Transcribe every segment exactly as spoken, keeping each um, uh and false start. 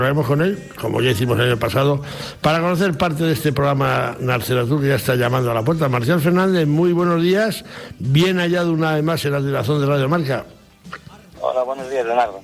Hablaremos con él, como ya hicimos el año pasado, para conocer parte de este programa Narcenatur que ya está llamando a la puerta. Marcial Fernández, muy buenos días. Bien hallado una vez más en la dirección de Radio Marca. Hola, buenos días, Leonardo.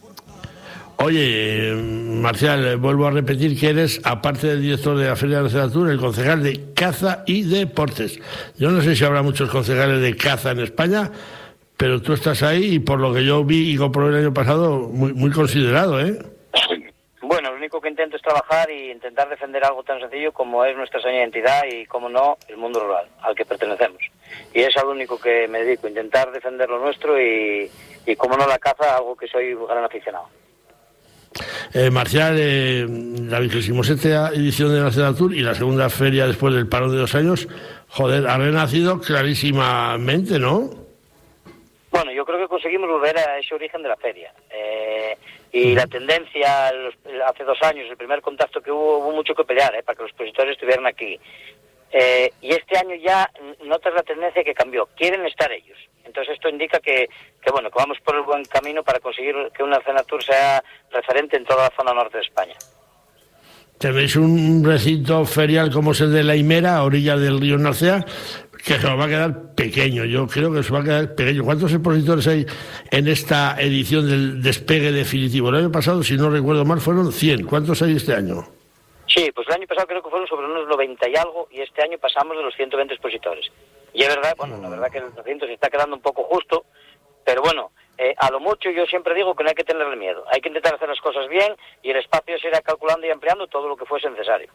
Oye, Marcial, vuelvo a repetir que eres, aparte del director de la Feria de Narcenatur, el concejal de Caza y Deportes. Yo no sé si habrá muchos concejales de caza en España, pero tú estás ahí y por lo que yo vi y comprobé el año pasado, muy, muy considerado, ¿eh? Bueno, lo único que intento es trabajar y intentar defender algo tan sencillo como es nuestra seña de identidad y, como no, el mundo rural al que pertenecemos. Y es a lo único que me dedico, intentar defender lo nuestro y, y como no, la caza, algo que soy un gran aficionado. Eh, Marcial, eh, la vigésima séptima edición de Narcenatur y la segunda feria después del parón de dos años, joder, ha renacido clarísimamente, ¿no? Bueno, yo creo que conseguimos volver a ese origen de la feria. Eh, y la tendencia, los, hace dos años, el primer contacto que hubo, hubo mucho que pelear, eh, para que los expositores estuvieran aquí. Eh, y este año ya notas la tendencia que cambió. Quieren estar ellos. Entonces esto indica que, que bueno, que vamos por el buen camino para conseguir que una Narcenatur sea referente en toda la zona norte de España. Tenéis un recinto ferial como es el de La Himera, a orillas del río Narcea, que se os va a quedar pequeño. Yo creo que se va a quedar pequeño. ¿Cuántos expositores hay en esta edición del despegue definitivo? El año pasado, si no recuerdo mal, fueron cien. ¿Cuántos hay este año? Sí, pues el año pasado creo que fueron sobre unos noventa y algo, y este año pasamos de los ciento veinte expositores. Y es verdad, bueno, la verdad que el recinto se está quedando un poco justo, pero bueno, eh, a lo mucho yo siempre digo que no hay que tenerle miedo. Hay que intentar hacer las cosas bien y el espacio se irá calculando y ampliando todo lo que fuese necesario.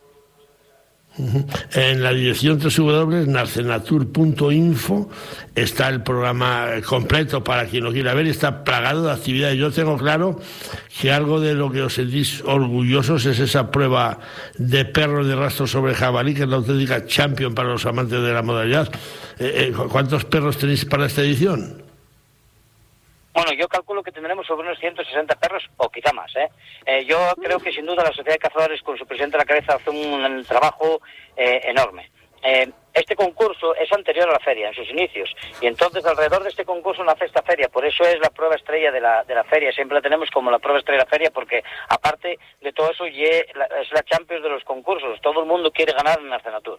En la dirección doble u doble u doble u punto narcenatur punto info está el programa completo para quien lo quiera ver, está plagado de actividades. Yo tengo claro que algo de lo que os sentís orgullosos es esa prueba de perros de rastro sobre jabalí, que es la auténtica champion para los amantes de la modalidad. Eh, eh, ¿Cuántos perros tenéis para esta edición? Bueno, yo calculo que tendremos sobre unos ciento sesenta perros, o quizá más, ¿eh? Eh, yo creo que sin duda la Sociedad de Cazadores, con su presidente a la cabeza, hace un trabajo eh, enorme. Eh, este concurso es anterior a la feria, en sus inicios, y entonces alrededor de este concurso nace esta feria. Por eso es la prueba estrella de la, de la feria, siempre la tenemos como la prueba estrella de la feria, porque aparte de todo eso es la Champions de los concursos, todo el mundo quiere ganar en Narcenatur.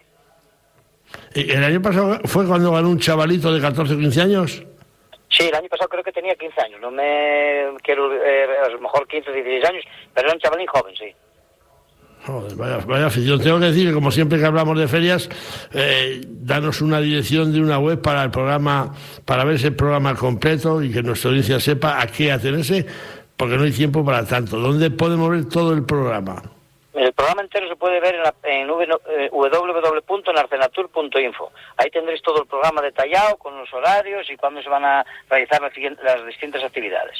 ¿El año pasado fue cuando ganó un chavalito de catorce o quince años? Sí, el año pasado creo que tenía quince años, no me quiero, eh, a lo mejor quince o dieciséis años, pero era un chavalín joven, sí. Joder, vaya, vaya afición. Tengo que decir que, como siempre que hablamos de ferias, eh, danos una dirección de una web para el programa, para ver ese programa completo y que nuestra audiencia sepa a qué atenerse, porque no hay tiempo para tanto. ¿Dónde podemos ver todo el programa? El programa entero se puede ver en, la, en doble u doble u doble u punto narcenatur punto info. Ahí tendréis todo el programa detallado, con los horarios y cuándo se van a realizar las, las distintas actividades.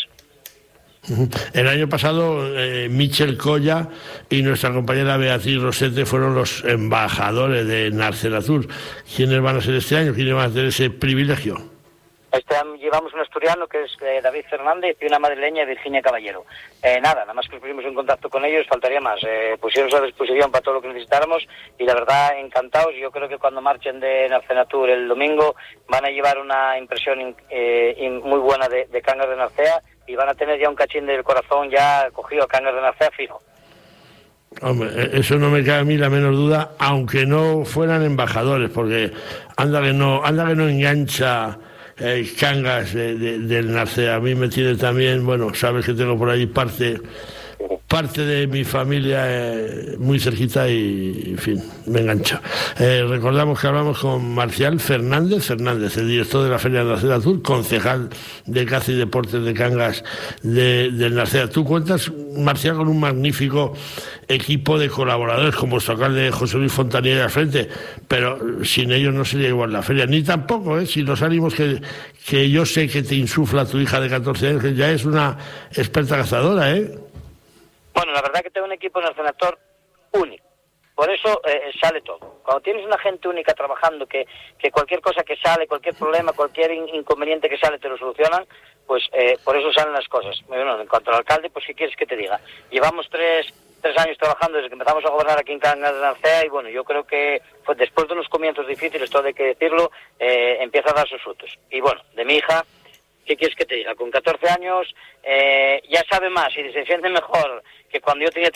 El año pasado, eh, Michel Colla y nuestra compañera Beatriz Rosete fueron los embajadores de Narcenatur. ¿Quiénes van a ser este año? ¿Quiénes van a tener ese privilegio? Este año llevamos un asturiano que es eh, David Fernández y una madrileña, Virginia Caballero. Eh, nada, nada más que nos pusimos en contacto con ellos, faltaría más. Eh, pusieron a disposición para todo lo que necesitáramos y la verdad encantados. Yo creo que cuando marchen de Narcenatur el domingo van a llevar una impresión eh, muy buena de, de Cangas de Narcea y van a tener ya un cachín del corazón ya cogido a Cangas de Narcea fijo. Hombre, eso no me cabe a mí la menor duda, aunque no fueran embajadores, porque anda que no, anda que no engancha eh, Cangas de, de, del Narcea. A mí me tiene también, bueno, sabes que tengo por ahí parte parte de mi familia eh, muy cerquita y, en fin, me engancha. Eh, recordamos que hablamos con Marcial Fernández Fernández, el director de la Feria de Narcenatur, concejal de Caza y Deportes de Cangas de, del Narcea. Tú cuentas, Marcial, con un magnífico equipo de colaboradores, como vuestro alcalde José Luis Fontanier al frente, pero sin ellos no sería igual la feria, ni tampoco, ¿eh? Si los ánimos que, que yo sé que te insufla tu hija de catorce años, que ya es una experta cazadora, ¿eh? Bueno, la verdad que tengo un equipo en Narcenatur único. Por eso eh, sale todo. Cuando tienes una gente única trabajando, que, que cualquier cosa que sale, cualquier problema, cualquier in- inconveniente que sale, te lo solucionan, pues eh, por eso salen las cosas. Bueno, en cuanto al alcalde, pues ¿qué quieres que te diga? Llevamos tres, tres años trabajando desde que empezamos a gobernar aquí en Cangas de Narcea y bueno, yo creo que pues, después de unos comienzos difíciles, todo hay que decirlo, eh, empieza a dar sus frutos. Y bueno, de mi hija, ¿qué quieres que te diga? Con catorce años eh, ya sabe más y se defiende mejor que cuando yo tenía